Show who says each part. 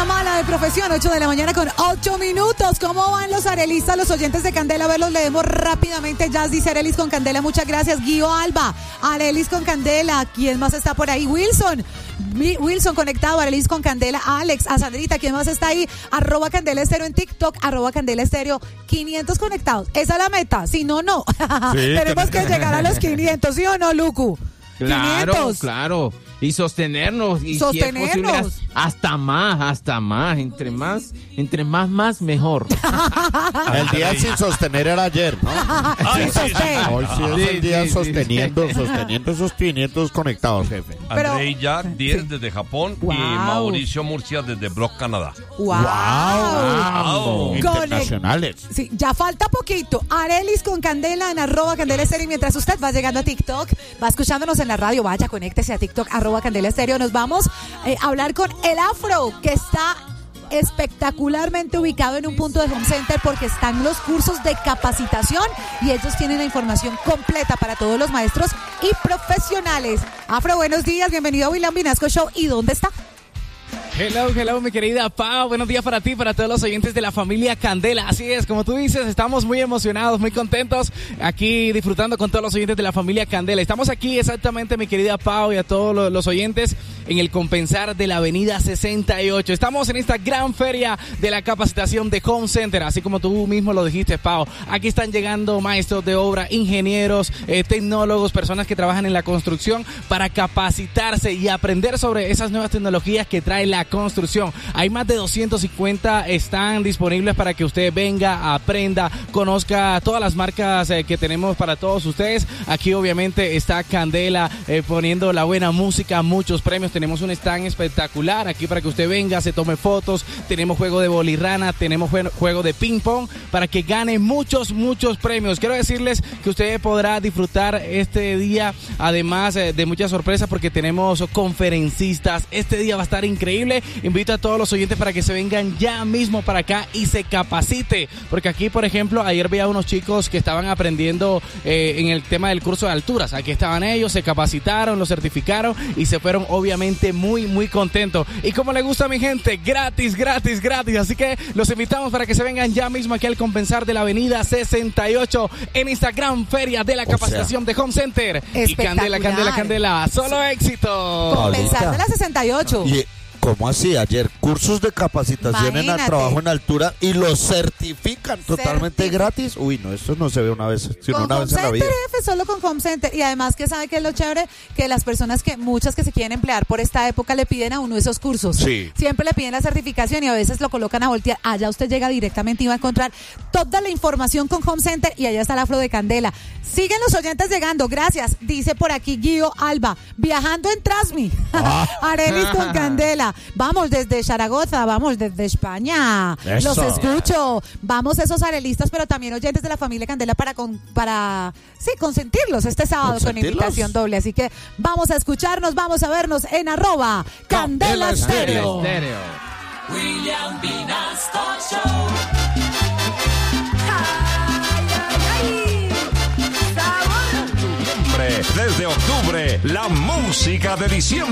Speaker 1: Buena mala de profesión, 8 de la mañana con 8 minutos. ¿Cómo van los arelistas, los oyentes de Candela? A ver, los leemos rápidamente. Jazz dice Arelis con Candela, muchas gracias. Guío Alba, Arelis con Candela. ¿Quién más está por ahí? Wilson conectado, Arelis con Candela. Alex, a Sandrita, ¿quién más está ahí? @Candela Estéreo en TikTok, @Candela Estéreo. 500 conectados, esa es la meta, si no, no. Sí, tenemos que llegar a los 500, ¿sí o no, Lucu?
Speaker 2: Claro,
Speaker 1: 500.
Speaker 2: Claro. Y sostenernos. Y
Speaker 1: sostenernos.
Speaker 2: Si es posible, hasta más. Entre más, mejor.
Speaker 3: El día sin sostener era ayer, ¿no?
Speaker 1: Ay, sí.
Speaker 3: Hoy sí es el día sosteniendo esos 500 conectados, jefe.
Speaker 4: Andrei Jack, 10 desde Japón.
Speaker 1: Wow.
Speaker 4: Y Mauricio Murcia desde Brock, Canadá.
Speaker 1: ¡Wow!
Speaker 3: Internacionales.
Speaker 1: Sí, ya falta poquito. Arelis con Candela en @Candela Estéreo. Mientras usted va llegando a TikTok, va escuchándonos en la radio, vaya, conéctese a TikTok, @Candela Estéreo. Nos vamos a hablar con el Afro, que está espectacularmente ubicado en un punto de Home Center porque están los cursos de capacitación y ellos tienen la información completa para todos los maestros y profesionales. Afro, buenos días, bienvenido a William Vinasco Show. ¿Y dónde está?
Speaker 5: Hello, mi querida Pau. Buenos días para ti, para todos los oyentes de la familia Candela. Así es, como tú dices, estamos muy emocionados, muy contentos aquí disfrutando con todos los oyentes de la familia Candela. Estamos aquí exactamente, mi querida Pau, y a todos los oyentes en el Compensar de la Avenida 68. Estamos en esta gran feria de la capacitación de Home Center, así como tú mismo lo dijiste, Pau. Aquí están llegando maestros de obra, ingenieros, tecnólogos, personas que trabajan en la construcción para capacitarse y aprender sobre esas nuevas tecnologías que trae la construcción. Hay más de 250 están disponibles para que usted venga, aprenda, conozca todas las marcas que tenemos para todos ustedes. Aquí obviamente está Candela poniendo la buena música, muchos premios. Tenemos un stand espectacular aquí para que usted venga, se tome fotos. Tenemos juego de bolirrana, tenemos juego de ping pong para que gane muchos premios. Quiero decirles que usted podrá disfrutar este día, además de muchas sorpresas, porque tenemos conferencistas. Este día va a estar increíble. Invito a todos los oyentes para que se vengan ya mismo para acá y se capacite, porque aquí, por ejemplo, ayer veía unos chicos que estaban aprendiendo en el tema del curso de alturas. Aquí estaban ellos, se capacitaron, lo certificaron y se fueron obviamente muy contentos. Y como le gusta a mi gente, gratis. Así que los invitamos para que se vengan ya mismo aquí al Compensar de la Avenida 68 en esta gran feria de la capacitación de Home Center. Y Candela, solo éxito.
Speaker 1: Compensar de la 68.
Speaker 3: ¿Cómo así? Ayer cursos de capacitación en el trabajo en altura y los certifican totalmente gratis. Uy, no, esto no se ve una vez, sino una vez en la vida.
Speaker 1: Jefe, solo con Home Center. Y además que sabe que es lo chévere, que las personas muchas que se quieren emplear por esta época le piden a uno esos cursos.
Speaker 3: Sí.
Speaker 1: Siempre le piden la certificación y a veces lo colocan a voltear. Allá usted llega directamente y va a encontrar toda la información con Home Center y allá está el Afro de Candela. Siguen los oyentes llegando, gracias. Dice por aquí Guido Alba, viajando en Trasmi. Arelis con Candela. Vamos desde Zaragoza, vamos desde España.
Speaker 3: Eso.
Speaker 1: Los escucho. Vamos esos arelistas, pero también oyentes de la familia Candela para consentirlos este sábado con invitación doble. Así que vamos a escucharnos, vamos a vernos en @Candela Estéreo.
Speaker 6: William Vinasco Show. Desde octubre, la música de diciembre.